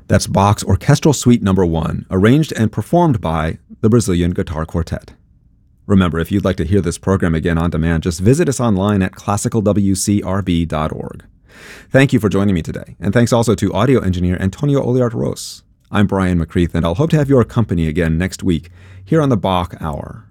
That's Bach's Orchestral Suite No. 1, arranged and performed by the Brazilian Guitar Quartet. Remember, if you'd like to hear this program again on demand, just visit us online at classicalwcrb.org. Thank you for joining me today, and thanks also to audio engineer Antonio Oliart-Ros. I'm Brian McCreath, and I'll hope to have your company again next week here on the Bach Hour.